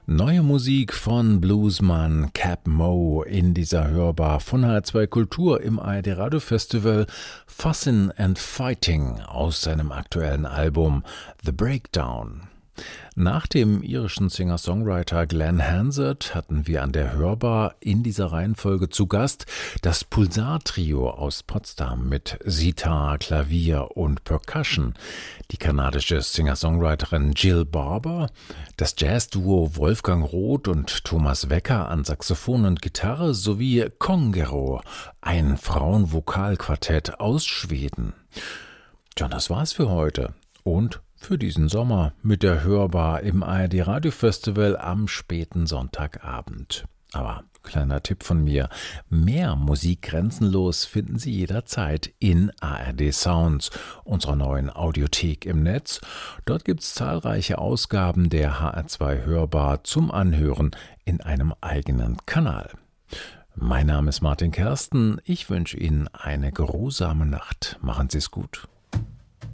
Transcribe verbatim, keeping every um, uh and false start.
Neue Musik von Bluesmann Cap Moe in dieser Hörbar von H R zwei Kultur im A R D Radio Festival Fussin' and Fighting aus seinem aktuellen Album The Breakdown. Nach dem irischen Singer-Songwriter Glenn Hansard hatten wir an der Hörbar in dieser Reihenfolge zu Gast das Pulsar-Trio aus Potsdam mit Sitar, Klavier und Percussion, die kanadische Singer-Songwriterin Jill Barber, das Jazz-Duo Wolfgang Roth und Thomas Wecker an Saxophon und Gitarre sowie Kongero, ein Frauenvokalquartett aus Schweden. Tja, das war's für heute und für diesen Sommer mit der Hörbar im A R D Radio Festival am späten Sonntagabend. Aber kleiner Tipp von mir, mehr Musik grenzenlos finden Sie jederzeit in A R D Sounds, unserer neuen Audiothek im Netz. Dort gibt es zahlreiche Ausgaben der H R zwei Hörbar zum Anhören in einem eigenen Kanal. Mein Name ist Martin Kersten, ich wünsche Ihnen eine geruhsame Nacht. Machen Sie es gut.